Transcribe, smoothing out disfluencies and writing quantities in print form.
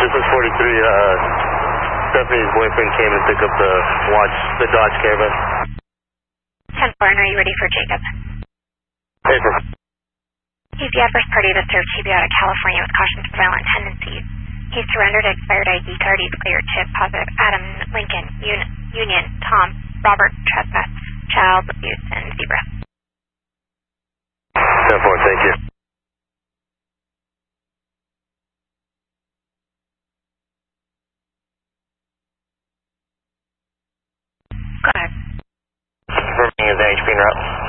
This is 43, Stephanie's boyfriend came to pick up the Dodge Caravan. 10-4, are you ready for Jacob? Paper. He's the adverse party to the search. He'd be out of California with cautions for violent tendencies. He's surrendered expired ID card. He's cleared to deposit Adam, Lincoln, Union, Tom, Robert, Trespass, Child Abuse, and Zebra. 10-4, thank you. Go ahead. Confirming is HP en route.